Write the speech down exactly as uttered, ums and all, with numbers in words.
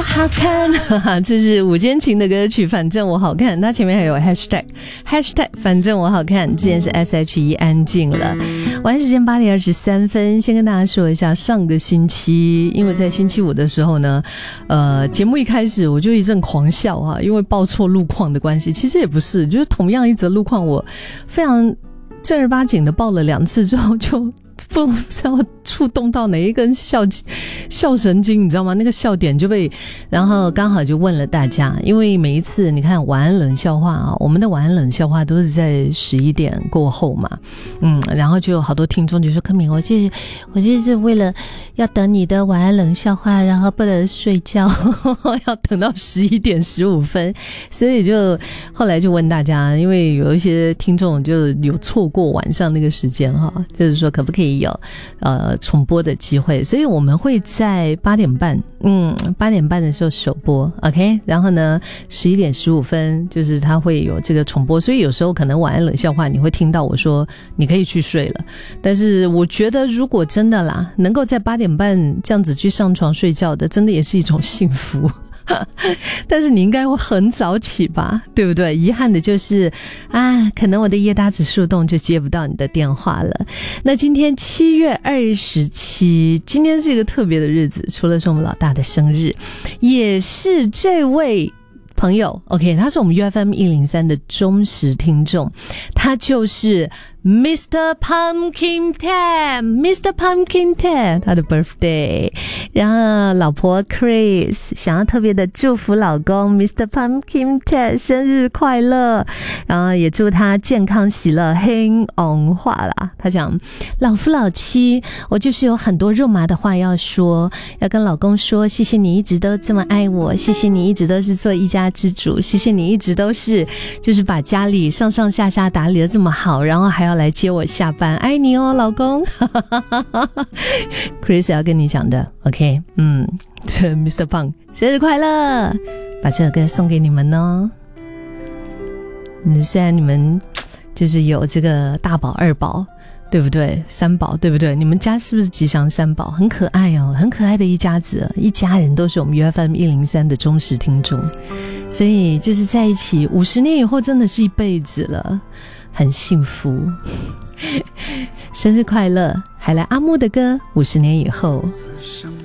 好看，哈哈，这是五间琴的歌曲，反正我好看。它前面还有 hashtag hashtag 反正我好看，之前是 S H E 安静了。晚上时间八点二十三分，先跟大家说一下，上个星期因为在星期五的时候呢，呃，节目一开始我就一阵狂笑啊，因为报错路况的关系。其实也不是，就是同样一则路况，我非常正儿八经的报了两次之后就。不知道触动到哪一根笑笑神经，你知道吗？那个笑点就被，然后刚好就问了大家，因为每一次你看晚安冷笑话啊，我们的晚安冷笑话都是在十一点过后嘛，嗯，然后就有好多听众就说：“柯敏，我就是我就是为了要等你的晚安冷笑话，然后不能睡觉，要等到十一点十五分，所以就后来就问大家，因为有一些听众就有错过晚上那个时间哈，就是说可不可以有呃重播的机会，所以我们会在八点半，嗯，八点半的时候首播 ，OK， 然后呢，十一点十五分就是它会有这个重播，所以有时候可能晚安冷笑话你会听到我说你可以去睡了，但是我觉得如果真的啦，能够在八点半这样子去上床睡觉的，真的也是一种幸福。但是你应该会很早起吧，对不对？遗憾的就是啊，可能我的夜搭子树洞就接不到你的电话了。那今天七月二十七，今天是一个特别的日子，除了是我们老大的生日，也是这位朋友 OK， 他是我们 U F M 一零三的忠实听众，他就是 Mister Pumpkin Ted Mister Pumpkin Ted 他的 birthday， 然后老婆 Chris 想要特别的祝福老公 Mister Pumpkin Ted 生日快乐，然后也祝他健康喜乐兴旺化啦。他讲老夫老妻，我就是有很多肉麻的话要说，要跟老公说，谢谢你一直都这么爱我，谢谢你一直都是做一家之主，谢谢你一直都是就是把家里上上下下打理得这么好，然后还要来接我下班，爱你哦老公。Chris 要跟你讲的 OK， 嗯Mister Pang 生日快乐，把这首歌送给你们哦。嗯，虽然你们就是有这个大宝二宝对不对，三宝对不对，你们家是不是吉祥三宝，很可爱哦，很可爱的一家子，一家人都是我们 U F M 一零三的忠实听众，所以就是在一起五十年以后真的是一辈子了，很幸福。生日快乐，还来阿木的歌五十年以后。